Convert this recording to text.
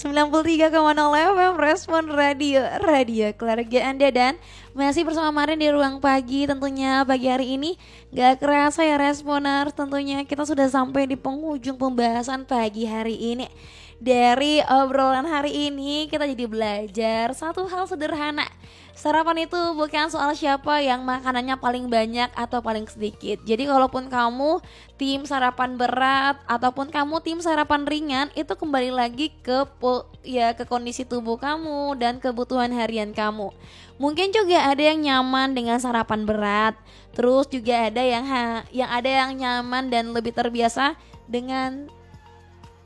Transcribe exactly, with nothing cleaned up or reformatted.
sembilan puluh tiga koma nol F M Respon Radio, radio keluarga Anda. Dan masih bersama Marin di Ruang Pagi. Tentunya pagi hari ini gak kerasa ya Responer, tentunya kita sudah sampai di penghujung pembahasan pagi hari ini. Dari obrolan hari ini kita jadi belajar satu hal sederhana. Sarapan itu bukan soal siapa yang makanannya paling banyak atau paling sedikit. Jadi kalaupun kamu tim sarapan berat ataupun kamu tim sarapan ringan, itu kembali lagi ke ya ke kondisi tubuh kamu dan kebutuhan harian kamu. Mungkin juga ada yang nyaman dengan sarapan berat, terus juga ada yang ha, yang ada yang nyaman dan lebih terbiasa dengan